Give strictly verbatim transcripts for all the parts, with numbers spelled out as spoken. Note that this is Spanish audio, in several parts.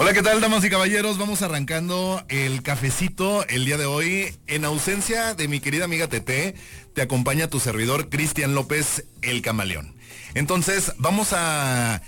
Hola, ¿qué tal, damas y caballeros? Vamos arrancando el cafecito el día de hoy. En ausencia de mi querida amiga Tete, te acompaña tu servidor Cristian López, el Camaleón. Entonces, vamos a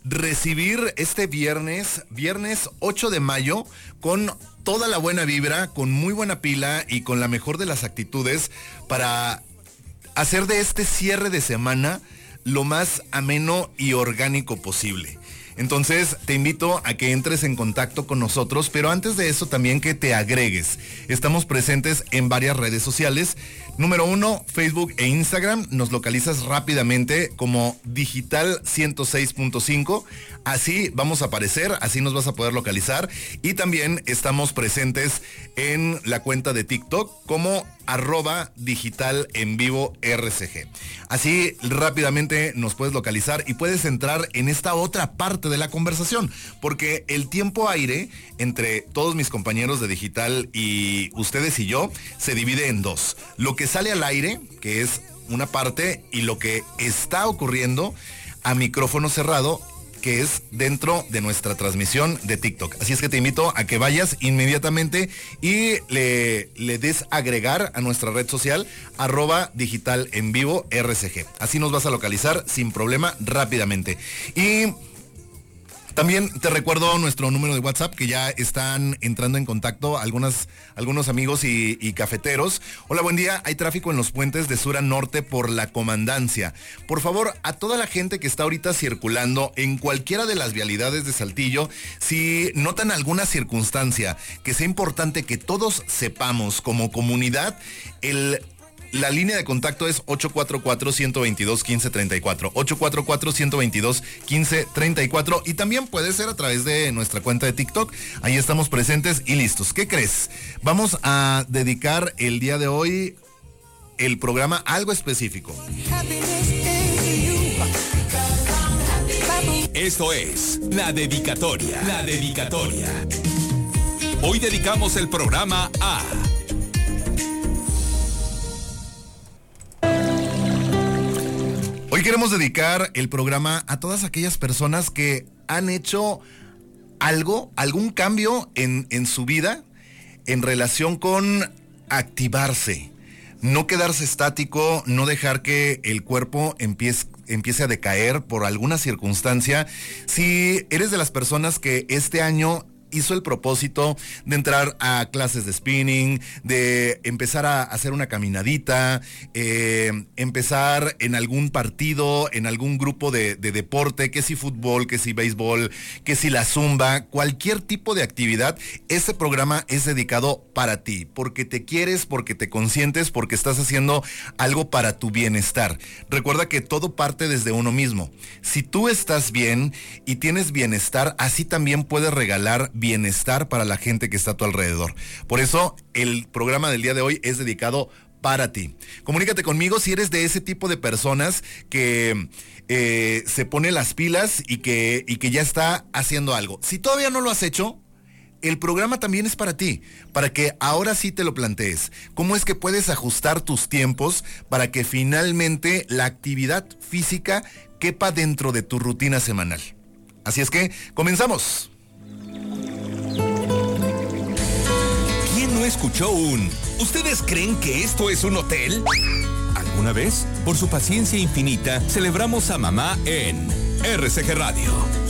recibir este viernes, viernes ocho de mayo, con toda la buena vibra, con muy buena pila y con la mejor de las actitudes para hacer de este cierre de semana lo más ameno y orgánico posible. Entonces te invito a que entres en contacto con nosotros, pero antes de eso también que te agregues. Estamos presentes en varias redes sociales. Número uno, Facebook e Instagram. Nos localizas rápidamente como Digital ciento seis punto cinco. Así vamos a aparecer, así nos vas a poder localizar. Y también estamos presentes en la cuenta de TikTok como arroba digital en vivo R C G. Así rápidamente nos puedes localizar y puedes entrar en esta otra parte de la conversación, porque el tiempo aire entre todos mis compañeros de digital y ustedes y yo se divide en dos: lo que sale al aire, que es una parte, y lo que está ocurriendo a micrófono cerrado, que es dentro de nuestra transmisión de TikTok. Así es que te invito a que vayas inmediatamente y le, le des agregar a nuestra red social arroba digital en vivo R C G. Así nos vas a localizar sin problema rápidamente. Y también te recuerdo nuestro número de WhatsApp, que ya están entrando en contacto algunas, algunos amigos y, y cafeteros. Hola, buen día. Hay tráfico en los puentes de sur a norte por la Comandancia. Por favor, a toda la gente que está ahorita circulando en cualquiera de las vialidades de Saltillo, si notan alguna circunstancia que sea importante que todos sepamos como comunidad, el... La línea de contacto es ocho cuatro cuatro, uno dos dos, uno cinco tres cuatro. ocho cuatro cuatro, uno dos dos, uno cinco tres cuatro. Y también puede ser a través de nuestra cuenta de TikTok. Ahí estamos presentes y listos. ¿Qué crees? Vamos a dedicar el día de hoy el programa a algo específico. Esto es La Dedicatoria. La Dedicatoria. Hoy dedicamos el programa a... Hoy queremos dedicar el programa a todas aquellas personas que han hecho algo, algún cambio en, en su vida en relación con activarse. No quedarse estático, no dejar que el cuerpo empiece, empiece a decaer por alguna circunstancia. Si eres de las personas que este año hizo el propósito de entrar a clases de spinning, de empezar a hacer una caminadita, eh, empezar en algún partido, en algún grupo de, de deporte, que si fútbol, que si béisbol, que si la zumba, cualquier tipo de actividad, este programa es dedicado para ti, porque te quieres, porque te consientes, porque estás haciendo algo para tu bienestar. Recuerda que todo parte desde uno mismo. Si tú estás bien y tienes bienestar, así también puedes regalar bienestar para la gente que está a tu alrededor. Por eso el programa del día de hoy es dedicado para ti. Comunícate conmigo si eres de ese tipo de personas que eh, se pone las pilas y que, y que ya está haciendo algo. Si todavía no lo has hecho, el programa también es para ti, para que ahora sí te lo plantees. ¿Cómo es que puedes ajustar tus tiempos para que finalmente la actividad física quepa dentro de tu rutina semanal? Así es que comenzamos. ¿Quién no escuchó un ¿ustedes creen que esto es un hotel? ¿Alguna vez? Por su paciencia infinita, celebramos a mamá en R C G Radio.